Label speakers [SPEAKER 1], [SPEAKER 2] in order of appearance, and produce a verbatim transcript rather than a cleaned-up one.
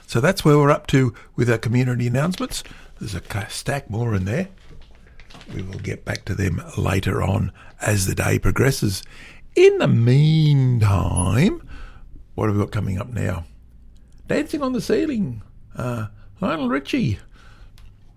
[SPEAKER 1] So that's where we're up to with our community announcements. There's a stack more in there. We will get back to them later on as the day progresses. In the meantime, what have we got coming up now? Dancing on the Ceiling. Uh, Lionel Richie